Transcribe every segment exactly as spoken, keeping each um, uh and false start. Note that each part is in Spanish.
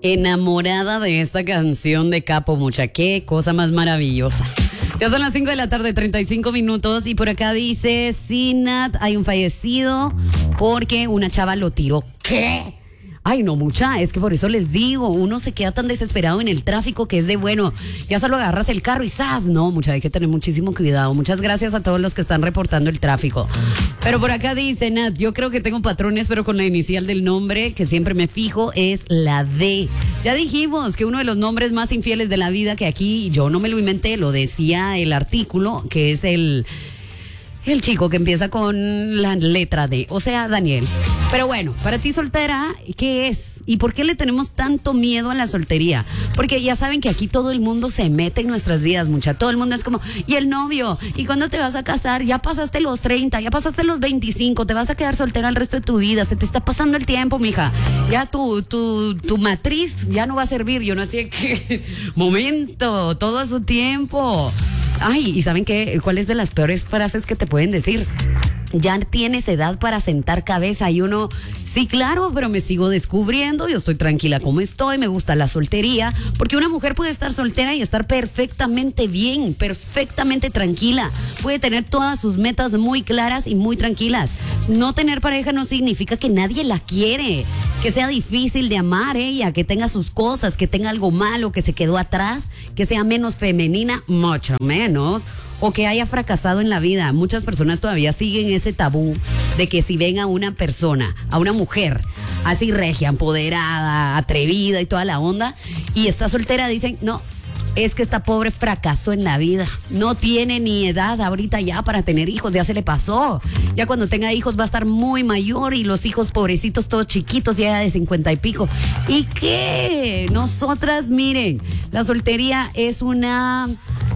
Enamorada de esta canción de Capo, mucha, qué cosa más maravillosa. Ya son las cinco de la tarde, treinta y cinco minutos, y por acá dice, Sinat, hay un fallecido porque una chava lo tiró. ¿Qué? Ay, no, mucha, es que por eso les digo, uno se queda tan desesperado en el tráfico que es de, bueno, ya solo agarras el carro y ¡zas! No, mucha, hay que tener muchísimo cuidado. Muchas gracias a todos los que están reportando el tráfico. Pero por acá dice, Nat, yo creo que tengo patrones, pero con la inicial del nombre que siempre me fijo es la D. Ya dijimos que uno de los nombres más infieles de la vida, que aquí yo no me lo inventé, lo decía el artículo, que es el... El chico que empieza con la letra D, o sea, Daniel. Pero bueno, para ti soltera, ¿qué es? ¿Y por qué le tenemos tanto miedo a la soltería? Porque ya saben que aquí todo el mundo se mete en nuestras vidas, mucha. Todo el mundo es como, ¿y el novio? ¿Y cuándo te vas a casar? Ya pasaste los treinta, ya pasaste los veinticinco, te vas a quedar soltera el resto de tu vida. Se te está pasando el tiempo, mija. Ya tu, tu, tu matriz ya no va a servir. Yo no sé qué. Momento, todo a su tiempo. Ay, ¿y saben qué? ¿Cuál es de las peores frases que te pueden decir? Ya tienes edad para sentar cabeza, y uno, sí, claro, pero me sigo descubriendo, yo estoy tranquila como estoy, me gusta la soltería, porque una mujer puede estar soltera y estar perfectamente bien, perfectamente tranquila, puede tener todas sus metas muy claras y muy tranquilas. No tener pareja no significa que nadie la quiere, que sea difícil de amar ella, que tenga sus cosas, que tenga algo malo, que se quedó atrás, que sea menos femenina, mucho menos, o que haya fracasado en la vida. Muchas personas todavía siguen ese tabú de que si ven a una persona, a una mujer así regia, empoderada, atrevida y toda la onda, y está soltera, dicen, no, es que esta pobre fracasó en la vida, no tiene ni edad ahorita ya para tener hijos, ya se le pasó, ya cuando tenga hijos va a estar muy mayor, y los hijos pobrecitos todos chiquitos, ya de cincuenta y pico. ¿Y qué? Nosotras, miren, la soltería es una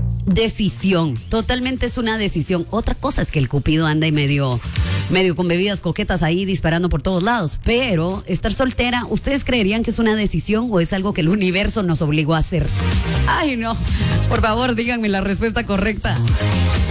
decisión, totalmente es una decisión. Otra cosa es que el cupido anda y medio, medio con bebidas coquetas ahí disparando por todos lados, pero estar soltera, ¿ustedes creerían que es una decisión o es algo que el universo nos obligó a hacer? Ay, no, por favor, díganme la respuesta correcta.